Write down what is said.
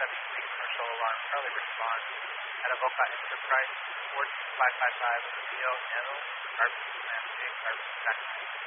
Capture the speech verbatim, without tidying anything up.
seventy-three commercial alarm, Charlie respond. At Avoca Enterprise, four two five five five, Rio Nano, Carbon Landscape, Carbon Taxi.